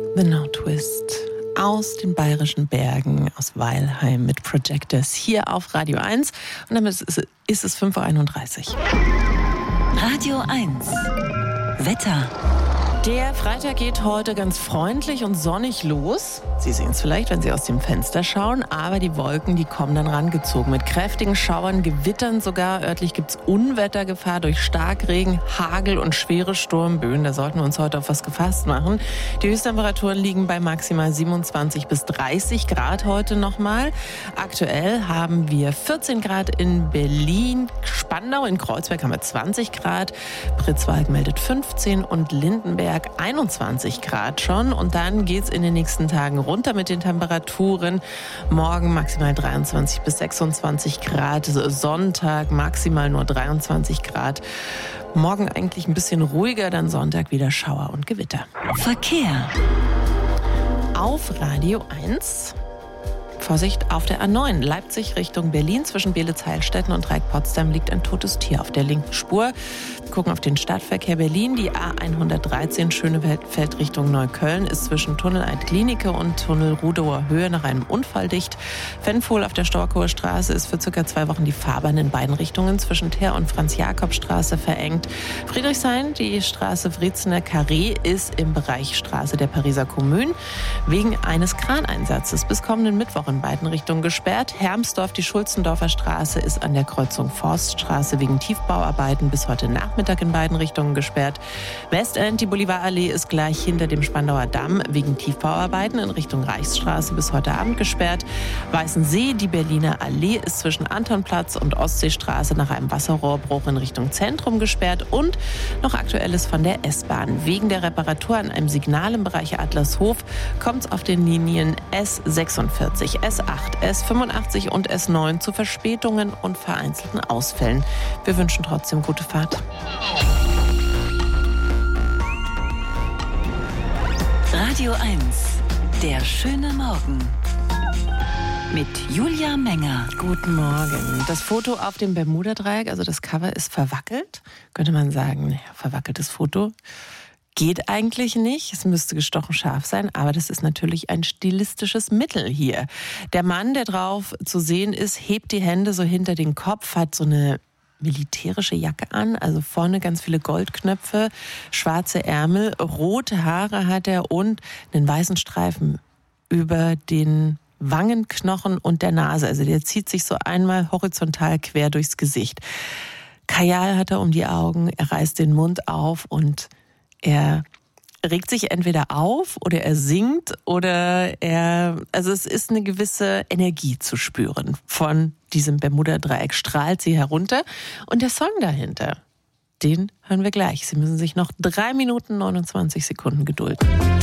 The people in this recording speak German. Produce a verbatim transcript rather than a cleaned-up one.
The No Twist aus den bayerischen Bergen, aus Weilheim mit Projectors hier auf Radio eins. Und damit ist, ist es fünf Uhr einunddreißig. Radio eins. Wetter. Der Freitag geht heute ganz freundlich und sonnig los. Sie sehen es vielleicht, wenn Sie aus dem Fenster schauen, aber die Wolken, die kommen dann rangezogen mit kräftigen Schauern, Gewittern sogar. Örtlich gibt es Unwettergefahr durch Starkregen, Hagel und schwere Sturmböen. Da sollten wir uns heute auf was gefasst machen. Die Höchsttemperaturen liegen bei maximal siebenundzwanzig bis dreißig Grad heute nochmal. Aktuell haben wir vierzehn Grad in Berlin, Spandau, in Kreuzberg haben wir zwanzig Grad, Pritzwalk meldet fünfzehn und Lindenberg einundzwanzig Grad schon. Und dann geht es in den nächsten Tagen runter mit den Temperaturen. Morgen maximal dreiundzwanzig bis sechsundzwanzig Grad. Sonntag maximal nur dreiundzwanzig Grad. Morgen eigentlich ein bisschen ruhiger, dann Sonntag wieder Schauer und Gewitter. Verkehr. Auf Radio eins. Vorsicht auf der A neun, Leipzig Richtung Berlin. Zwischen Beelitz-Heilstätten und Dreieck-Potsdam liegt ein totes Tier auf der linken Spur. Wir gucken auf den Stadtverkehr Berlin. Die A hundertdreizehn Schönefeld Richtung Neukölln ist zwischen Tunnel Alt-Klinike und Tunnel Rudower Höhe nach einem Unfall dicht. Fennpohl auf der Storkower Straße ist für circa zwei Wochen die Fahrbahn in beiden Richtungen zwischen Teer und Franz-Jakob-Straße verengt. Friedrichshain, die Straße Wriezener Carré, ist im Bereich Straße der Pariser Kommune wegen eines Kraneinsatzes bis kommenden Mittwoch in beiden Richtungen gesperrt. Hermsdorf, die Schulzendorfer Straße, ist an der Kreuzung Forststraße wegen Tiefbauarbeiten bis heute Nachmittag in beiden Richtungen gesperrt. Westend, die Bolivarallee, ist gleich hinter dem Spandauer Damm wegen Tiefbauarbeiten in Richtung Reichsstraße bis heute Abend gesperrt. Weißensee, die Berliner Allee, ist zwischen Antonplatz und Ostseestraße nach einem Wasserrohrbruch in Richtung Zentrum gesperrt. Und noch Aktuelles von der S-Bahn. Wegen der Reparatur an einem Signal im Bereich Adlershof kommt es auf den Linien S sechsundvierzig, S acht, S fünfundachtzig und S neun zu Verspätungen und vereinzelten Ausfällen. Wir wünschen trotzdem gute Fahrt. Radio eins. Der schöne Morgen. Mit Julia Menger. Guten Morgen. Das Foto auf dem Bermuda-Dreieck, also das Cover, ist verwackelt. Könnte man sagen, naja, verwackeltes Foto. Geht eigentlich nicht, es müsste gestochen scharf sein, aber das ist natürlich ein stilistisches Mittel hier. Der Mann, der drauf zu sehen ist, hebt die Hände so hinter den Kopf, hat so eine militärische Jacke an, also vorne ganz viele Goldknöpfe, schwarze Ärmel, rote Haare hat er und einen weißen Streifen über den Wangenknochen und der Nase. Also der zieht sich so einmal horizontal quer durchs Gesicht. Kajal hat er um die Augen, er reißt den Mund auf und er regt sich entweder auf oder er singt oder er, also es ist eine gewisse Energie zu spüren von diesem Bermuda-Dreieck, strahlt sie herunter. Und der Song dahinter, den hören wir gleich. Sie müssen sich noch drei Minuten neunundzwanzig Sekunden gedulden.